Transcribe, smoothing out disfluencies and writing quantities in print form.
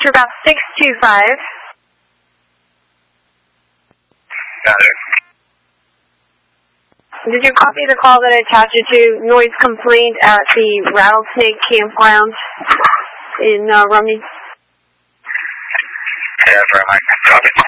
about 625. Got it. Did you copy the call that I attached you to? Noise complaint at the Rattlesnake Campground in Rumney? Yeah, very much. Copy.